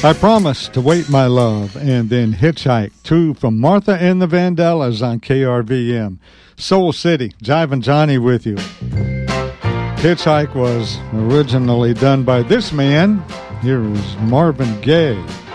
I Promise to Wait My Love, and then Hitchhike, two from Martha and the Vandellas on KRVM. Soul City, Jivin' Johnny with you. Hitchhike was originally done by this man. Here is Marvin Gaye.